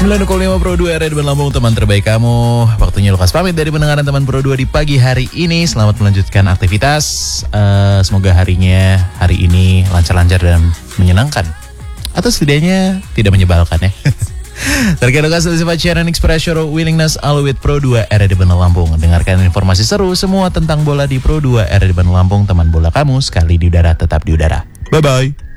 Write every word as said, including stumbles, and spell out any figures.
sembilan koma lima Pro dua R A D Lampung, teman terbaik kamu. Waktunya Lukas pamit dari pendengaran teman Pro dua di pagi hari ini. Selamat melanjutkan aktivitas. uh, Semoga harinya hari ini lancar-lancar dan menyenangkan, atau setidaknya tidak menyebalkan ya. Terkait Lukas dari siaran Express Willingness All with Pro dua R A D Lampung. Dengarkan informasi seru semua tentang bola di Pro dua R A D Lampung. Teman bola kamu sekali di udara tetap di udara. Bye-bye.